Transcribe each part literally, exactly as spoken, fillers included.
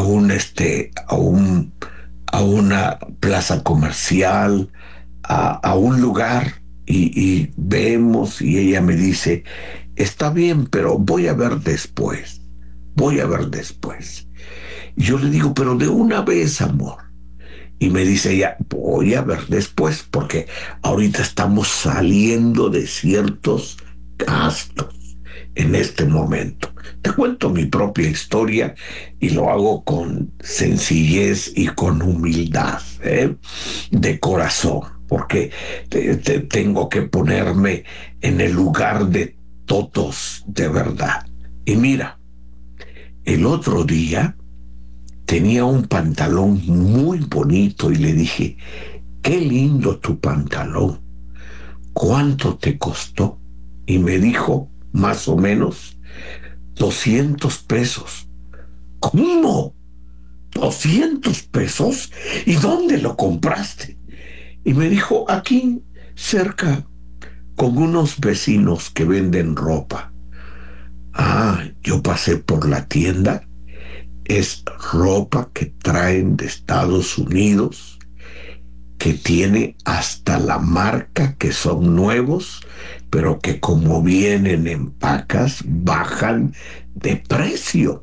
un este a un a una plaza comercial, a, a un lugar y, y vemos y ella me dice, está bien, pero voy a ver después, voy a ver después. Y yo le digo, pero de una vez, amor. Y me dice ella, voy a ver después, porque ahorita estamos saliendo de ciertos gastos en este momento. Te cuento mi propia historia y lo hago con sencillez y con humildad, ¿eh? De corazón, porque te- te- tengo que ponerme en el lugar de todos de verdad. Y mira, el otro día tenía un pantalón muy bonito y le dije, qué lindo tu pantalón, ¿cuánto te costó? Y me dijo, más o menos, doscientos pesos. ¿Cómo? ¿Doscientos pesos? ¿Y dónde lo compraste? Y me dijo, aquí, cerca, con unos vecinos que venden ropa. Ah, yo pasé por la tienda. Es ropa que traen de Estados Unidos, que tiene hasta la marca, que son nuevos, pero que como vienen en pacas, bajan de precio.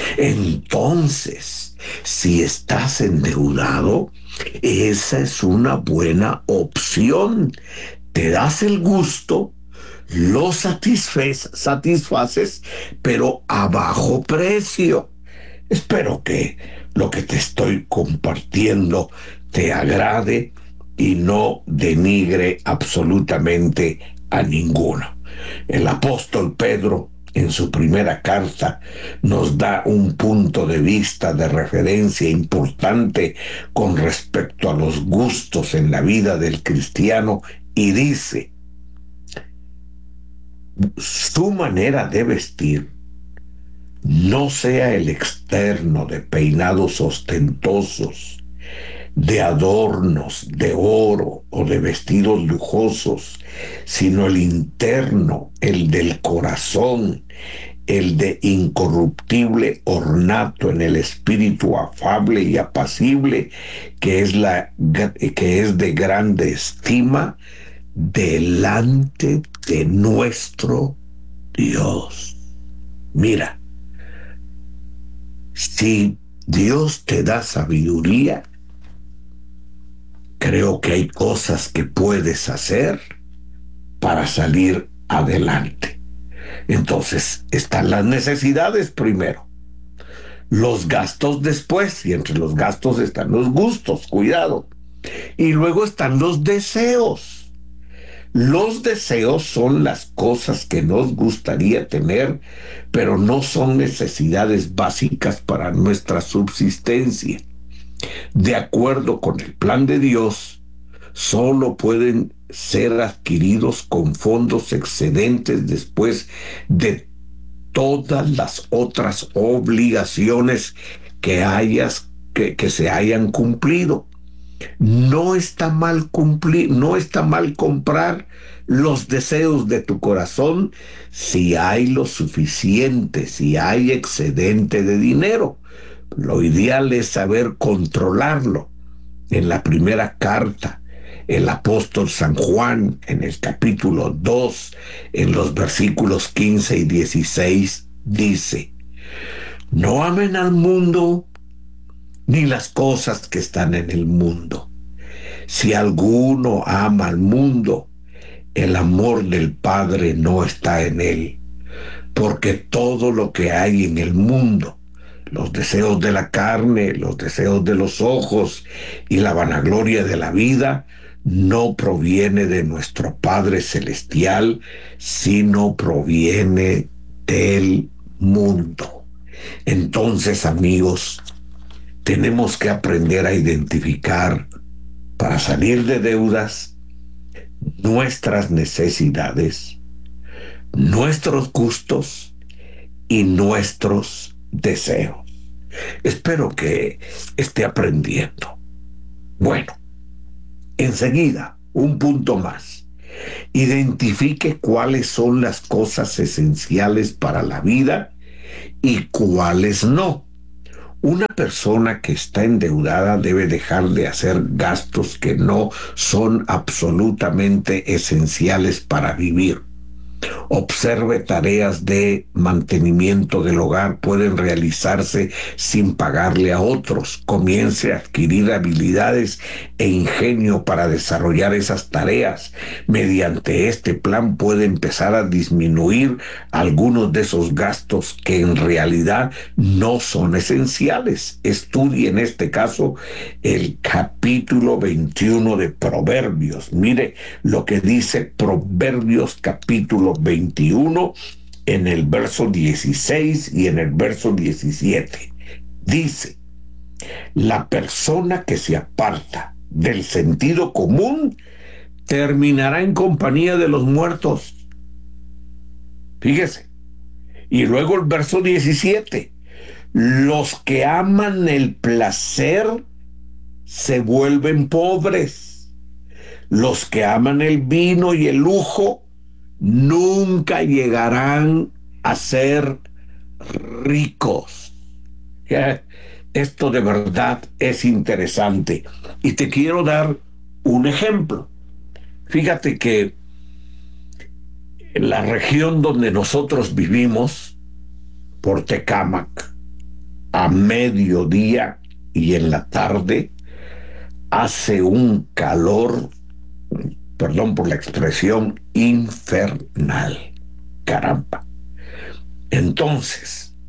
Entonces, si estás endeudado, esa es una buena opción. Te das el gusto, lo satisfes- satisfaces, pero a bajo precio. Espero que lo que te estoy compartiendo te agrade y no denigre absolutamente a ninguno. El apóstol Pedro, en su primera carta, nos da un punto de vista de referencia importante con respecto a los gustos en la vida del cristiano y dice, su manera de vestir no sea el externo de peinados ostentosos, de adornos de oro o de vestidos lujosos, sino el interno, el del corazón, el de incorruptible ornato en el espíritu afable y apacible, que es, la, que es de grande estima delante de nuestro Dios. Mira, si Dios te da sabiduría, creo que hay cosas que puedes hacer para salir adelante. Entonces, están las necesidades primero, los gastos después, y entre los gastos están los gustos, cuidado. Y luego están los deseos. Los deseos son las cosas que nos gustaría tener, pero no son necesidades básicas para nuestra subsistencia. De acuerdo con el plan de Dios, solo pueden ser adquiridos con fondos excedentes después de todas las otras obligaciones que hayas que, que se hayan cumplido. No está mal cumplir, no está mal comprar los deseos de tu corazón si hay lo suficiente, si hay excedente de dinero. Lo ideal es saber controlarlo. En la primera carta, el apóstol San Juan, en el capítulo dos, en los versículos quince y dieciséis, dice, no amen al mundo ni las cosas que están en el mundo. Si alguno ama al mundo, el amor del Padre no está en él, porque todo lo que hay en el mundo, los deseos de la carne, los deseos de los ojos y la vanagloria de la vida, no proviene de nuestro Padre Celestial, sino proviene del mundo. Entonces, amigos, tenemos que aprender a identificar, para salir de deudas, nuestras necesidades, nuestros gustos y nuestros deseos. Espero que esté aprendiendo. Bueno, enseguida, un punto más. Identifique cuáles son las cosas esenciales para la vida y cuáles no. Una persona que está endeudada debe dejar de hacer gastos que no son absolutamente esenciales para vivir. Observe tareas de mantenimiento del hogar pueden realizarse sin pagarle a otros. Comience a adquirir habilidades e ingenio para desarrollar esas tareas. Mediante este plan puede empezar a disminuir algunos de esos gastos que en realidad no son esenciales. Estudie en este caso el capítulo veintiuno de Proverbios. Mire lo que dice Proverbios capítulo veintiuno en el verso dieciséis y en el verso diecisiete. Dice: la persona que se aparta del sentido común terminará en compañía de los muertos. Fíjese. Y luego el verso diecisiete: los que aman el placer se vuelven pobres. Los que aman el vino y el lujo nunca llegarán a ser ricos. Esto de verdad es interesante. Y te quiero dar un ejemplo. Fíjate que en la región donde nosotros vivimos, por Tecámac, a mediodía y en la tarde, hace un calor, perdón por la expresión, infernal. Caramba. Entonces,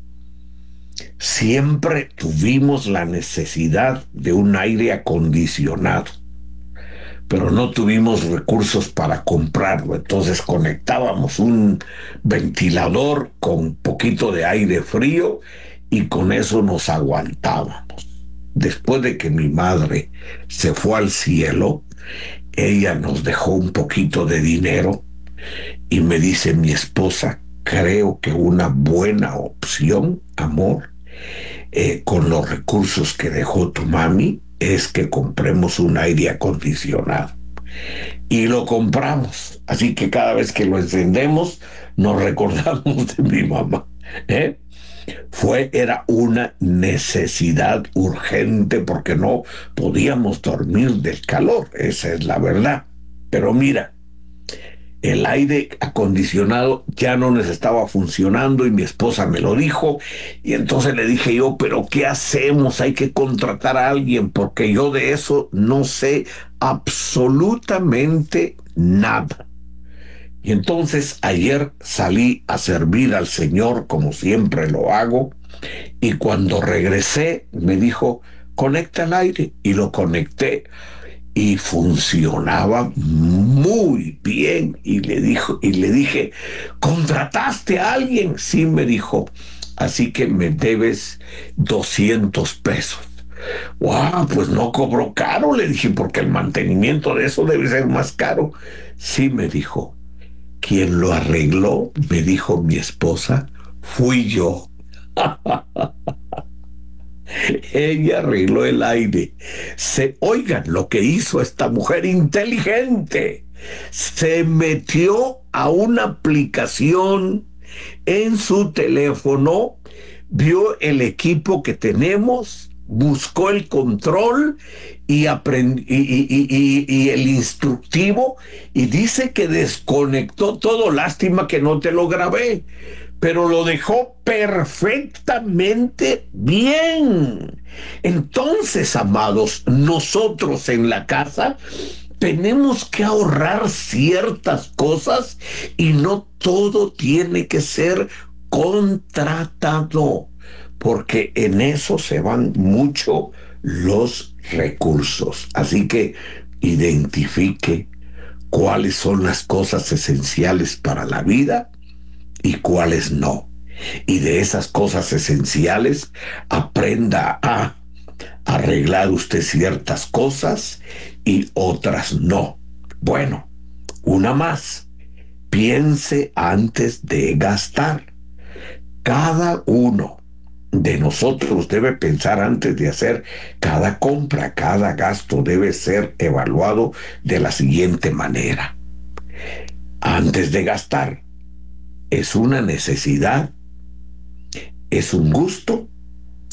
siempre tuvimos la necesidad de un aire acondicionado, pero no tuvimos recursos para comprarlo. Entonces conectábamos un ventilador con poquito de aire frío y con eso nos aguantábamos. Después de que mi madre se fue al cielo, ella nos dejó un poquito de dinero y me dice mi esposa: creo que una buena opción, amor, eh, con los recursos que dejó tu mami, es que compremos un aire acondicionado. Y lo compramos. Así que cada vez que lo encendemos, nos recordamos de mi mamá. ¿eh? Fue, era una necesidad urgente porque no podíamos dormir del calor. Esa es la verdad. Pero mira, el aire acondicionado ya no nos estaba funcionando y mi esposa me lo dijo, y entonces le dije yo: pero ¿qué hacemos? Hay que contratar a alguien porque yo de eso no sé absolutamente nada. Y entonces ayer salí a servir al Señor como siempre lo hago, y cuando regresé me dijo: conecta el aire, y lo conecté. Y funcionaba muy bien. Y le dijo, y le dije: ¿contrataste a alguien? Sí, me dijo. Así que me debes doscientos pesos. ¡Wow! Pues no cobró caro, le dije, porque el mantenimiento de eso debe ser más caro. Sí, me dijo. ¿Quién lo arregló? Me dijo mi esposa. Fui yo. Ella arregló el aire. Se, oigan lo que hizo esta mujer inteligente. Se metió a una aplicación en su teléfono, vio el equipo que tenemos, buscó el control y, aprend, y, y, y, y el instructivo, y dice que desconectó todo. Lástima que no te lo grabé, pero lo dejó perfectamente bien. Entonces, amados, nosotros en la casa tenemos que ahorrar ciertas cosas y no todo tiene que ser contratado, porque en eso se van mucho los recursos. Así que identifique cuáles son las cosas esenciales para la vida y cuáles no. Y de esas cosas esenciales, aprenda a arreglar usted ciertas cosas y otras no. Bueno, una más. Piense antes de gastar. Cada uno de nosotros debe pensar antes de hacer cada compra. Cada gasto debe ser evaluado de la siguiente manera. Antes de gastar, ¿es una necesidad? ¿Es un gusto?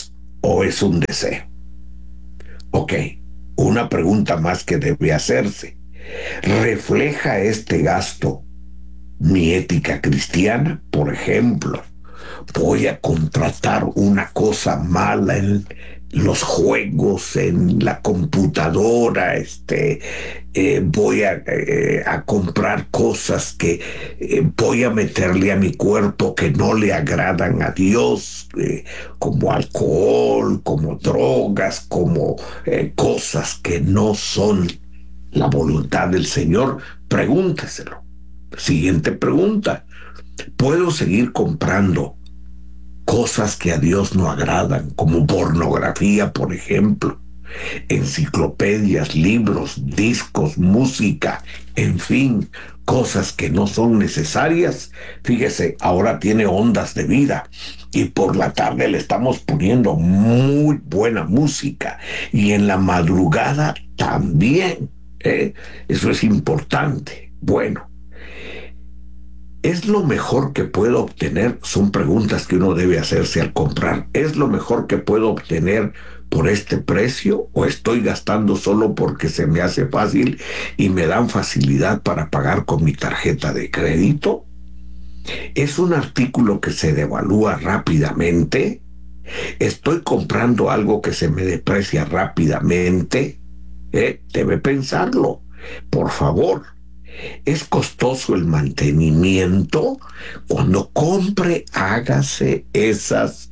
o es un deseo? Ok, una pregunta más que debe hacerse. ¿Refleja este gasto mi ética cristiana? Por ejemplo, voy a contratar una cosa mala en los juegos, en la computadora, este, eh, voy a, eh, a comprar cosas que eh, voy a meterle a mi cuerpo que no le agradan a Dios, eh, como alcohol, como drogas, como eh, cosas que no son la voluntad del Señor. Pregúnteselo. Siguiente pregunta. ¿Puedo seguir comprando cosas que a Dios no agradan, como pornografía, por ejemplo, enciclopedias, libros, discos, música, en fin, cosas que no son necesarias? Fíjese, ahora tiene ondas de vida y por la tarde le estamos poniendo muy buena música y en la madrugada también. ¿eh? Eso es importante. Bueno, ¿es lo mejor que puedo obtener? Son preguntas que uno debe hacerse al comprar. ¿Es lo mejor que puedo obtener por este precio? ¿O estoy gastando solo porque se me hace fácil y me dan facilidad para pagar con mi tarjeta de crédito? ¿Es un artículo que se devalúa rápidamente? ¿Estoy comprando algo que se me deprecia rápidamente? ¿Eh? Debe pensarlo. Por favor. ¿Es costoso el mantenimiento? Cuando compre, hágase esas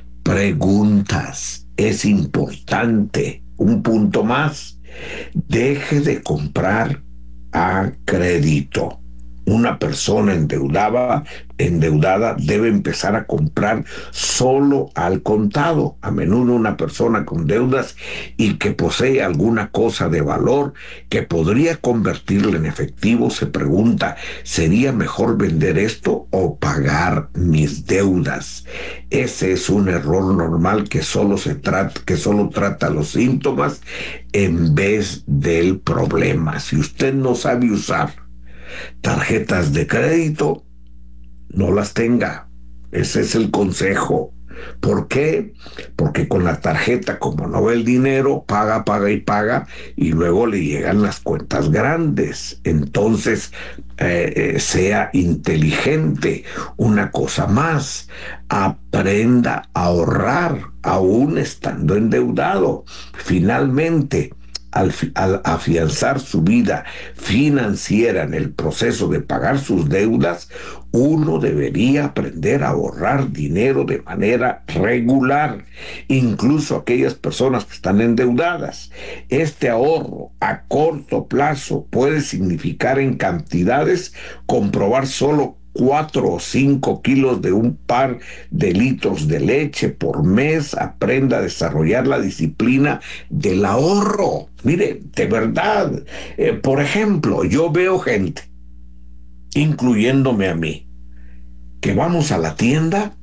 preguntas. Es importante. Un punto más. Deje de comprar a crédito. Una persona endeudada, endeudada debe empezar a comprar solo al contado. A menudo una persona con deudas y que posee alguna cosa de valor que podría convertirla en efectivo se pregunta, ¿sería mejor vender esto o pagar mis deudas? Ese es un error normal que solo se trata, que solo trata los síntomas en vez del problema. Si usted no sabe usar tarjetas de crédito, no las tenga. Ese es el consejo. ¿Por qué? Porque con la tarjeta, como no ve el dinero, paga, paga y paga, y luego le llegan las cuentas grandes. Entonces, eh, eh, sea inteligente. Una cosa más, aprenda a ahorrar, aún estando endeudado. Finalmente, al, al afianzar su vida financiera en el proceso de pagar sus deudas, uno debería aprender a ahorrar dinero de manera regular, incluso aquellas personas que están endeudadas. Este ahorro a corto plazo puede significar en cantidades comprobar solo cuatro o cinco kilos de un par de litros de leche por mes. Aprenda a desarrollar la disciplina del ahorro. Mire, de verdad, eh, por ejemplo, yo veo gente, incluyéndome a mí, que vamos a la tienda,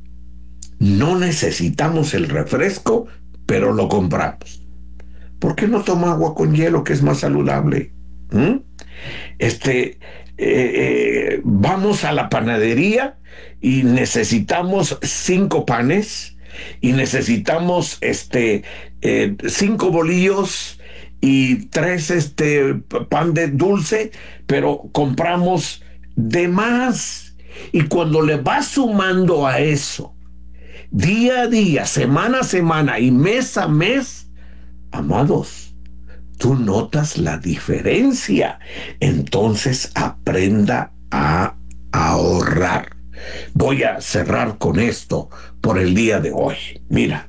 no necesitamos el refresco, pero lo compramos. ¿Por qué no toma agua con hielo, que es más saludable? ¿Mm? Este, eh, eh, vamos a la panadería y necesitamos cinco panes y necesitamos este, eh, cinco bolillos y tres este, pan de dulce, pero compramos de más. Y cuando le vas sumando a eso, día a día, semana a semana y mes a mes, amados, tú notas la diferencia. Entonces aprenda a ahorrar. Voy a cerrar con esto por el día de hoy. Mira,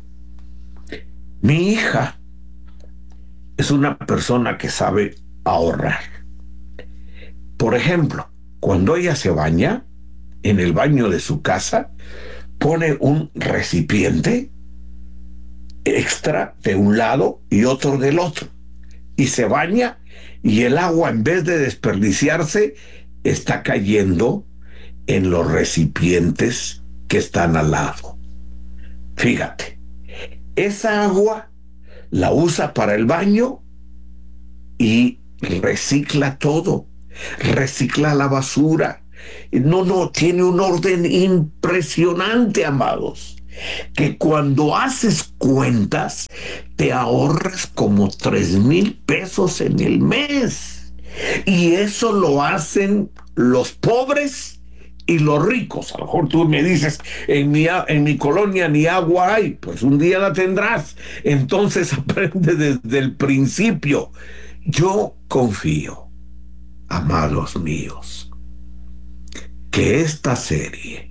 mi hija es una persona que sabe ahorrar. Por ejemplo, cuando ella se baña, en el baño de su casa, pone un recipiente extra de un lado y otro del otro. Y se baña y el agua, en vez de desperdiciarse, está cayendo en los recipientes que están al lado. Fíjate, esa agua la usa para el baño y recicla todo, recicla la basura. No, no, tiene un orden impresionante, amados. que cuando haces cuentas te ahorras como tres mil pesos en el mes. Y eso lo hacen los pobres y los ricos. A lo mejor tú me dices, en mi, en mi colonia ni agua hay. Pues un día la tendrás. Entonces aprende desde el principio. Yo confío, amados míos, que esta serie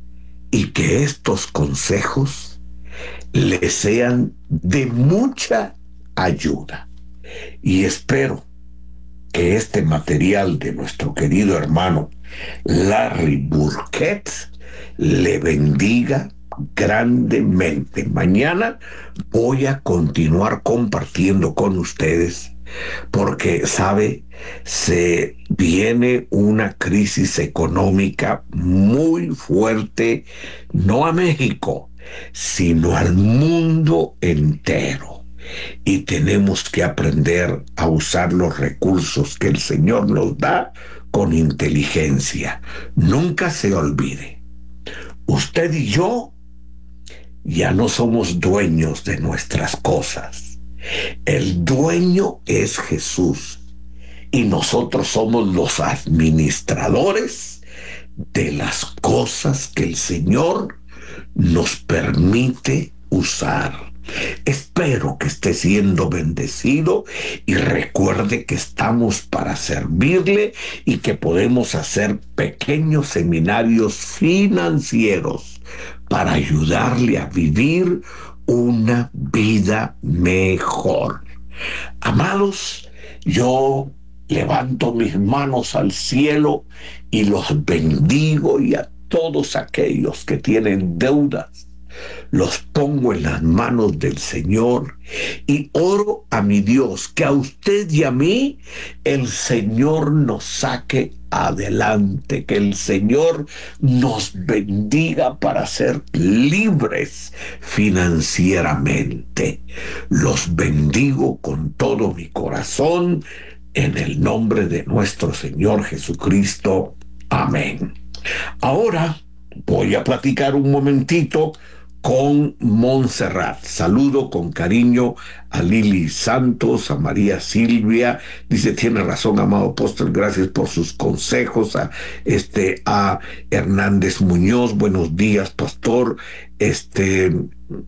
y que estos consejos les sean de mucha ayuda. Y espero que este material de nuestro querido hermano Larry Burkett le bendiga grandemente. Mañana voy a continuar compartiendo con ustedes porque, sabe, se viene una crisis económica muy fuerte, no a México, sino al mundo entero. Y tenemos que aprender a usar los recursos que el Señor nos da con inteligencia. Nunca se olvide, usted y yo ya no somos dueños de nuestras cosas. El dueño es Jesús y nosotros somos los administradores de las cosas que el Señor nos permite usar. Espero que esté siendo bendecido y recuerde que estamos para servirle y que podemos hacer pequeños seminarios financieros para ayudarle a vivir una vida mejor. Amados, yo levanto mis manos al cielo y los bendigo, y a todos aquellos que tienen deudas los pongo en las manos del Señor y oro a mi Dios que a usted y a mí el Señor nos saque adelante, que el Señor nos bendiga para ser libres financieramente. Los bendigo con todo mi corazón en el nombre de nuestro Señor Jesucristo. Amén. Ahora voy a platicar un momentito con Montserrat. Saludo con cariño a Lili Santos, a María Silvia. Dice, tiene razón, amado apóstol, gracias por sus consejos. A, este, a Hernández Muñoz, buenos días, pastor. Este...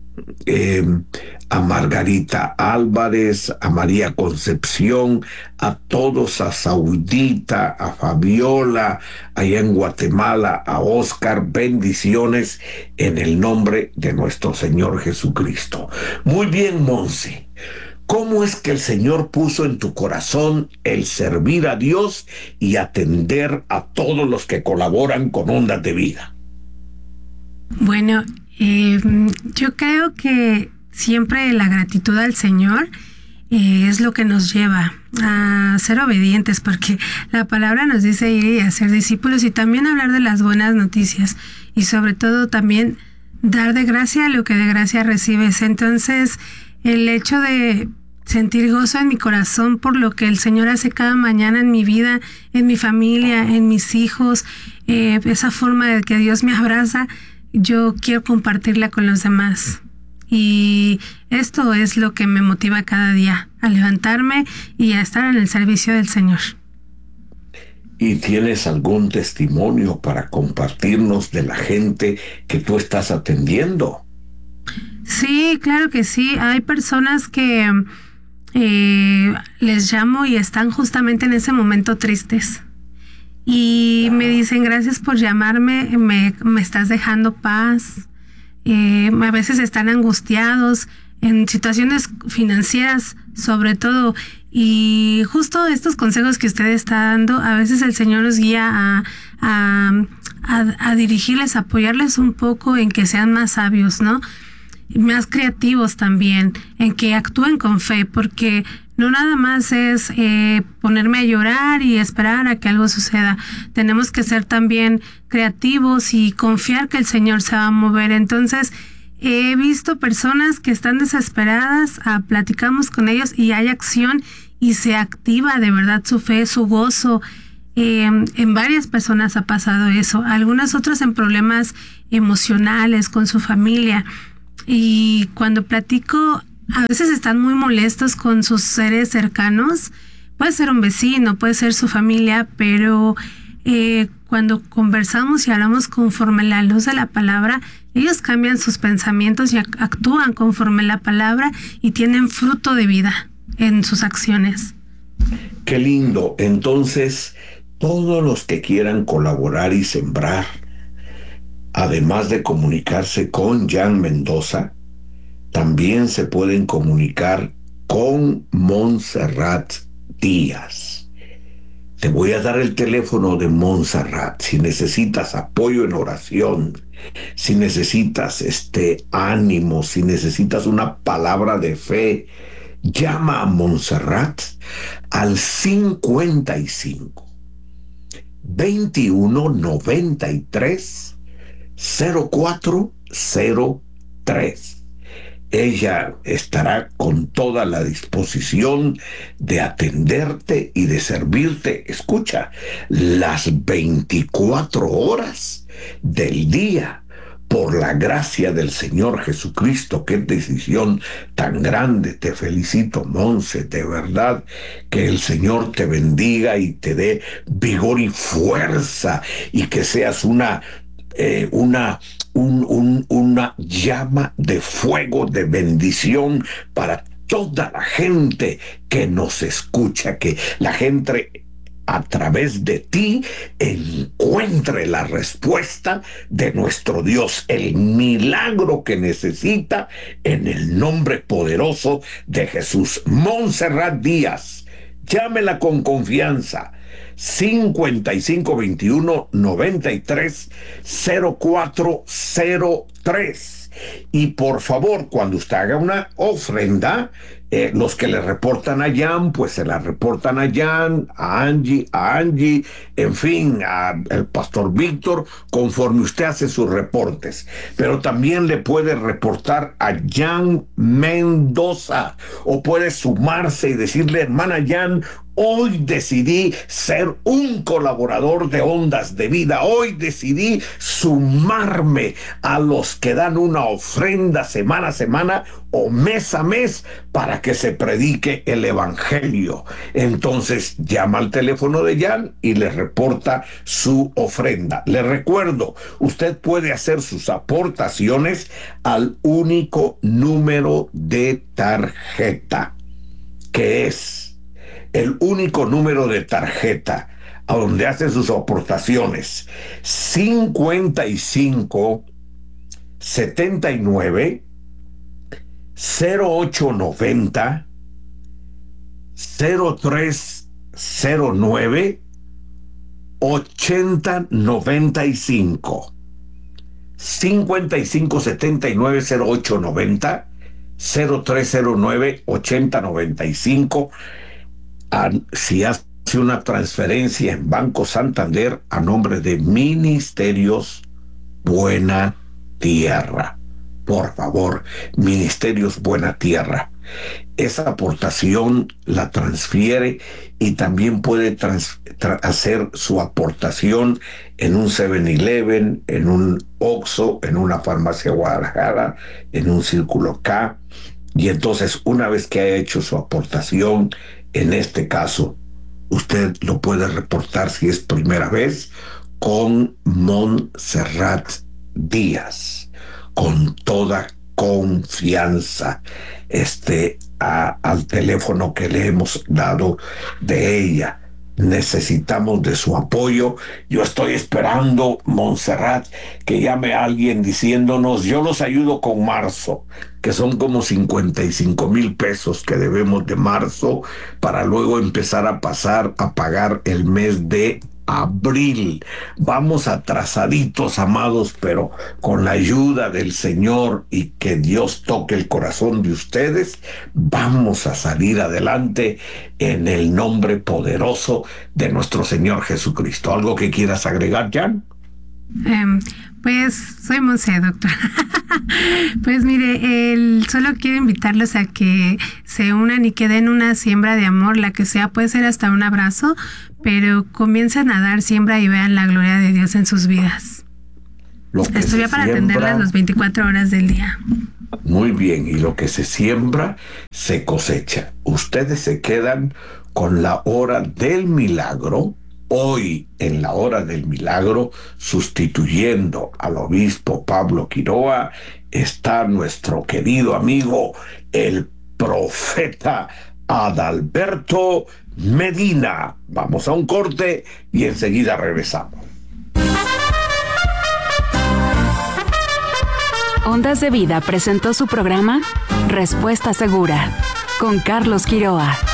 Eh, a Margarita Álvarez, a María Concepción, a todos, a Saudita, a Fabiola, allá en Guatemala, a Oscar, bendiciones en el nombre de nuestro Señor Jesucristo. Muy bien, Monse, ¿cómo es que el Señor puso en tu corazón el servir a Dios y atender a todos los que colaboran con Ondas de Vida? Bueno, eh, yo creo que siempre la gratitud al Señor eh, es lo que nos lleva a ser obedientes, porque la palabra nos dice ir y hacer discípulos y también hablar de las buenas noticias y sobre todo también dar de gracia lo que de gracia recibes. Entonces, el hecho de sentir gozo en mi corazón por lo que el Señor hace cada mañana en mi vida, en mi familia, en mis hijos, eh, esa forma de que Dios me abraza, yo quiero compartirla con los demás. Y esto es lo que me motiva cada día a levantarme y a estar en el servicio del Señor. ¿Y tienes algún testimonio para compartirnos de la gente que tú estás atendiendo? Sí, claro que sí. Hay personas que eh, les llamo y están justamente en ese momento tristes. Y me dicen, gracias por llamarme, me, me estás dejando paz. Eh, a veces están angustiados en situaciones financieras, sobre todo. Y justo estos consejos que usted está dando, a veces el Señor nos guía a, a, a, a dirigirles, a apoyarles un poco en que sean más sabios, ¿no? Más creativos también, en que actúen con fe, porque no nada más es eh, ponerme a llorar y esperar a que algo suceda. Tenemos que ser también creativos y confiar que el Señor se va a mover. Entonces, he visto personas que están desesperadas, ah, platicamos con ellos y hay acción y se activa de verdad su fe, su gozo. Eh, en varias personas ha pasado eso, algunas otras en problemas emocionales con su familia. Y cuando platico, a veces están muy molestos con sus seres cercanos. Puede ser un vecino, puede ser su familia, pero eh, cuando conversamos y hablamos conforme la luz de la palabra, ellos cambian sus pensamientos y actúan conforme la palabra y tienen fruto de vida en sus acciones. Qué lindo. Entonces, todos los que quieran colaborar y sembrar, además de comunicarse con Jan Mendoza, también se pueden comunicar con Montserrat Díaz. Te voy a dar el teléfono de Montserrat. Si necesitas apoyo en oración, si necesitas este ánimo, si necesitas una palabra de fe, llama a Montserrat al cincuenta y cinco, veintiuno, noventa y tres, cero cuatro cero tres. Ella estará con toda la disposición de atenderte y de servirte, escucha, las veinticuatro horas del día. Por la gracia del Señor Jesucristo. Qué decisión tan grande. Te felicito, Monse, de verdad. Que el Señor te bendiga y te dé vigor y fuerza, y que seas una Eh, una, un, un, una llama de fuego, de bendición para toda la gente que nos escucha, que la gente a través de ti encuentre la respuesta de nuestro Dios, el milagro que necesita, en el nombre poderoso de Jesús. Montserrat Díaz, llámela con confianza. cincuenta y cinco, veintiuno, noventa y tres, cero cuatro cero tres. Y por favor, cuando usted haga una ofrenda, eh, los que le reportan a Jan, pues se la reportan a Jan, a Angie, a Angie, en fin, al pastor Víctor, conforme usted hace sus reportes. Pero también le puede reportar a Jan Mendoza, o puede sumarse y decirle: hermana Jan, hoy decidí ser un colaborador de Ondas de Vida. Hoy decidí sumarme a los que dan una ofrenda semana a semana o mes a mes para que se predique el evangelio. Entonces llama al teléfono de Jan y le reporta su ofrenda. Le recuerdo, usted puede hacer sus aportaciones al único número de tarjeta, que es el único número de tarjeta a donde hace sus aportaciones: cincuenta y cinco, setenta y nueve, cero ocho noventa, cero tres cero nueve, ochenta noventa y cinco. cincuenta y cinco, setenta y nueve, cero ocho noventa, cero tres cero nueve, ochenta noventa y cinco. Si hace una transferencia en Banco Santander a nombre de Ministerios Buena Tierra, por favor, Ministerios Buena Tierra, esa aportación la transfiere, y también puede trans, tra, hacer su aportación en un seven eleven, en un Oxxo, en una farmacia Guadalajara, en un Círculo K. Y entonces, una vez que haya hecho su aportación, en este caso, usted lo puede reportar, si es primera vez, con Montserrat Díaz, con toda confianza, este, a, al teléfono que le hemos dado de ella. Necesitamos de su apoyo. Yo estoy esperando, Montserrat, que llame a alguien diciéndonos: yo los ayudo con marzo, que son como cincuenta y cinco mil pesos que debemos de marzo, para luego empezar a pasar a pagar el mes de abril. Vamos atrasaditos, amados, pero con la ayuda del Señor y que Dios toque el corazón de ustedes, vamos a salir adelante en el nombre poderoso de nuestro Señor Jesucristo. ¿Algo que quieras agregar, Jan? Um, pues soy Monse, doctor. Pues mire, el, solo quiero invitarlos a que se unan y que den una siembra de amor, la que sea, puede ser hasta un abrazo, pero comiencen a dar siembra y vean la gloria de Dios en sus vidas. Estudia para siembra, atenderlas las veinticuatro horas del día. Muy bien, y lo que se siembra, se cosecha. Ustedes se quedan con la hora del milagro. Hoy, en la hora del milagro, sustituyendo al obispo Pablo Quiroa, está nuestro querido amigo, el profeta Adalberto Medina. Vamos a un corte y enseguida regresamos. Ondas de Vida presentó su programa Respuesta Segura con Carlos Quiroa.